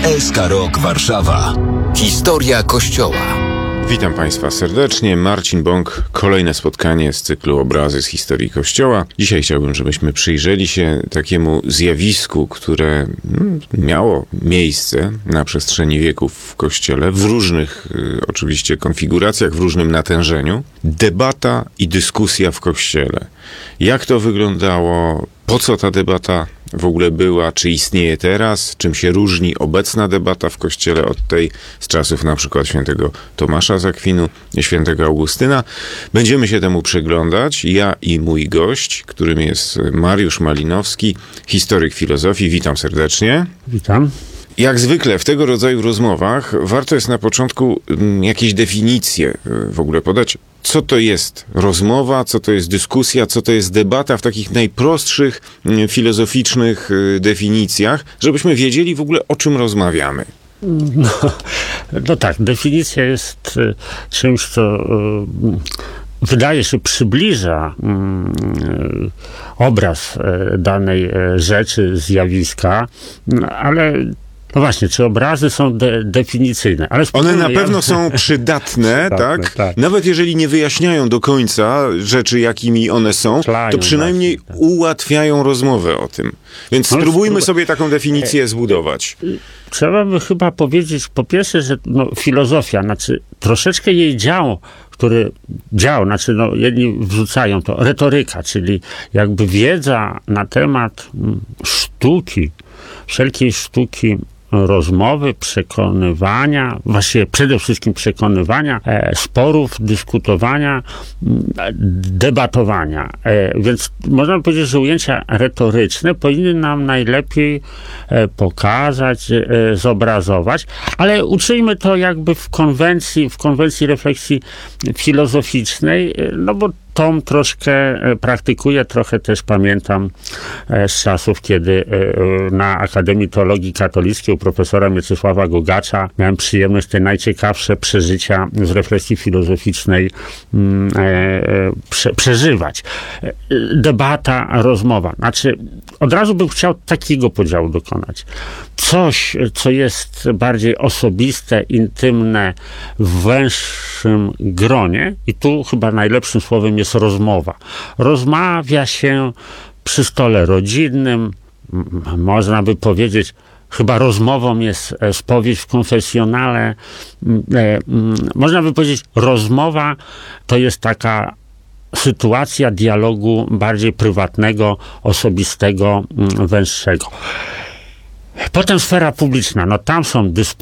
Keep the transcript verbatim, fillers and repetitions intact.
S K Rock Warszawa. Historia Kościoła. Witam Państwa serdecznie. Marcin Bąk. Kolejne spotkanie z cyklu Obrazy z historii Kościoła. Dzisiaj chciałbym, żebyśmy przyjrzeli się takiemu zjawisku, które miało miejsce na przestrzeni wieków w Kościele, w różnych y, oczywiście konfiguracjach, w różnym natężeniu. Debata i dyskusja w Kościele. Jak to wyglądało? Po co ta debata w ogóle była? Czy istnieje teraz? Czym się różni obecna debata w Kościele od tej z czasów na przykład świętego Tomasza z Akwinu, świętego Augustyna? Będziemy się temu przyglądać. Ja i mój gość, którym jest Mariusz Malinowski, historyk filozofii. Witam serdecznie. Witam. Jak zwykle w tego rodzaju rozmowach warto jest na początku jakieś definicje w ogóle podać. Co to jest rozmowa, co to jest dyskusja, co to jest debata w takich najprostszych filozoficznych definicjach, żebyśmy wiedzieli w ogóle, o czym rozmawiamy. No, no tak, definicja jest czymś, co wydaje się przybliża obraz danej rzeczy, zjawiska, ale no właśnie, czy obrazy są de- definicyjne? Ale one na pewno ja... są przydatne, tak? tak? Nawet jeżeli nie wyjaśniają do końca rzeczy, jakimi one są, Szlają to przynajmniej właśnie, tak. ułatwiają rozmowę o tym. Więc no, spróbujmy sprób... sobie taką definicję zbudować. Trzeba by chyba powiedzieć, po pierwsze, że no, filozofia, znaczy troszeczkę jej dział, który dział, znaczy no, jedni wrzucają to, retoryka, czyli jakby wiedza na temat sztuki, wszelkiej sztuki rozmowy, przekonywania, właściwie przede wszystkim przekonywania, e, sporów, dyskutowania, e, debatowania. E, więc można powiedzieć, że ujęcia retoryczne powinny nam najlepiej e, pokazać, e, zobrazować, ale uczyjmy to jakby w konwencji, w konwencji refleksji filozoficznej, e, no bo Tom troszkę praktykuję, trochę też pamiętam z czasów, kiedy na Akademii Teologii Katolickiej u profesora Mieczysława Gogacza miałem przyjemność te najciekawsze przeżycia z refleksji filozoficznej prze, przeżywać. Debata, rozmowa. Znaczy, od razu bym chciał takiego podziału dokonać. Coś, co jest bardziej osobiste, intymne, w węższym gronie, i tu chyba najlepszym słowem jest rozmowa. Rozmawia się przy stole rodzinnym, m- można by powiedzieć, chyba rozmową jest spowiedź w konfesjonale. E, m- można by powiedzieć, rozmowa to jest taka sytuacja dialogu bardziej prywatnego, osobistego, m- węższego. Potem sfera publiczna, no tam są dysputy,